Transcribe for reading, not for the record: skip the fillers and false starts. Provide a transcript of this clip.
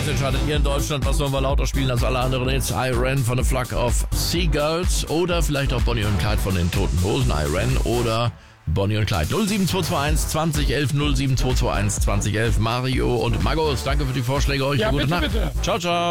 Jetzt entscheidet ihr in Deutschland, was sollen wir lauter spielen als alle anderen Hits. I Ran von A Flock of Seagulls oder vielleicht auch Bonnie und Clyde von den Toten Hosen. I Ran oder Bonnie und Clyde. 07221 2011 07221 2011. Mario und Magos, danke für die Vorschläge. Euch eine gute Nacht. Bitte. Ciao, ciao.